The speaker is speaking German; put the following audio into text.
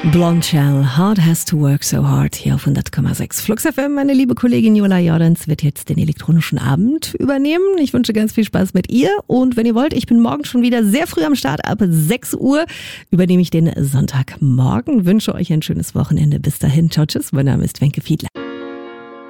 Blonde Shell, Hard Has to Work So Hard, hier auf 100,6 Flux FM. Meine liebe Kollegin Jola Jordans wird jetzt den elektronischen Abend übernehmen. Ich wünsche ganz viel Spaß mit ihr und wenn ihr wollt, ich bin morgen schon wieder sehr früh am Start. Ab 6 Uhr übernehme ich den Sonntagmorgen. Wünsche euch ein schönes Wochenende. Bis dahin, ciao, tschüss. Mein Name ist Wenke Fiedler.